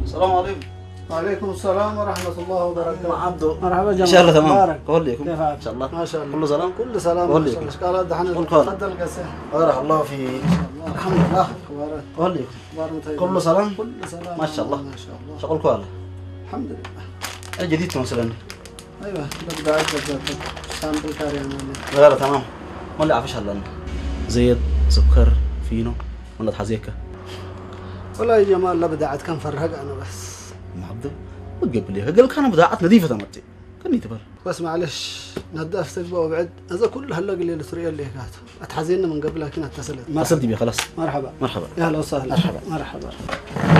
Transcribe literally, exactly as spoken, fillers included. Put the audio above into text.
السلام عليكم. وعليكم السلام ورحمة الله وبركاته. مع عبدو. مرحبا جماعة. إن شاء الله تمام. مبارك. قول ليكم. كيف حالك؟ إن شاء الله. ما شاء الله. كله سلام. كل سلام. قول ما شاء ليكم. الله. قال دحين قول قال. تفضل قسم. بارك الله فيك. الحمد لله. أخبارك؟ قول ليكم. أخبار طيبة. كله سلام. كل سلام. ما شاء الله. ما شاء الله. شغل كوالا. الحمد لله. أي جديد مثلا. أيوه ببدأ أجد سامبل كاري أنا. غير تمام. ما اللي عفش هلا. زيت سكر فينو ولا تحزيكه. والله يا جمال لا بدأت كان فرق أنا بس. ما عبدو. وتجيب لي قال كان بداعات نظيفة تمتي. كان يتبر. بس معلش ندفتك بقى وبعد هذا كل هلا قليل السورية اللي كانت اتحزينا من قبل لكن اتصلت. اتصلت بي خلاص. مرحبا. مرحبا. يا هلا وسهلا. مرحبا. مرحبا.